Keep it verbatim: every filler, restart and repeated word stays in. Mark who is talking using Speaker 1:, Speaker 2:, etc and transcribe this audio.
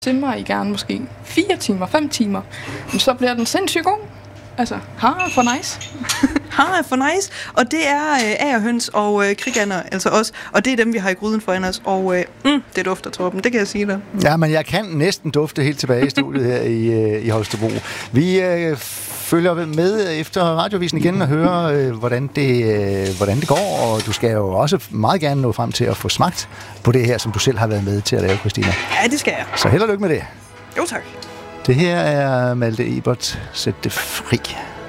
Speaker 1: simmer I gerne måske fire timer, fem timer, så bliver den sindssygt god. Altså, har for nice.
Speaker 2: Har for nice. Og det er øh, agerhøns og øh, krigander, altså os. Og det er dem, vi har i gryden foran os. Og øh, mm, det dufter, Torben. Det kan jeg sige dig.
Speaker 3: Ja, men jeg kan næsten dufte helt tilbage i studiet her i, øh, i Holstebro. Vi øh, følger med efter radiovisen igen og hører, øh, hvordan, det, øh, hvordan det går. Og du skal jo også meget gerne nå frem til at få smagt på det her, som du selv har været med til at lave, Christina.
Speaker 2: Ja, det skal jeg.
Speaker 3: Så held og lykke med det.
Speaker 2: Jo, tak.
Speaker 3: Det her er Malte Ebert. Sæt det fri.